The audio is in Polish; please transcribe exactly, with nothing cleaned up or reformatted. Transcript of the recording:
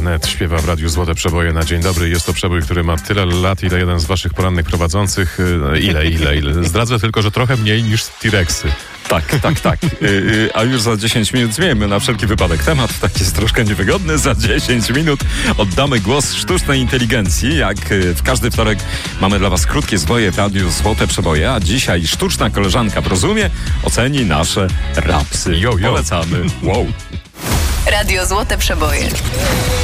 Net śpiewa w Radiu Złote Przeboje na dzień dobry. Jest to przebój, który ma tyle lat, ile jeden z waszych porannych prowadzących. Ile, ile, ile. Zdradzę tylko, że trochę mniej niż T-Rexy. Tak, tak, tak. Yy, yy, a już za dziesięć minut zmienimy na wszelki wypadek temat. Tak jest troszkę niewygodny. Za dziesięć minut oddamy głos sztucznej inteligencji. Jak yy, w każdy wtorek mamy dla was krótkie zwoje w Radiu Złote Przeboje, a dzisiaj sztuczna koleżanka w rozumie oceni nasze rapsy. Jo, jo. Polecamy. Wow. Radio Złote Przeboje.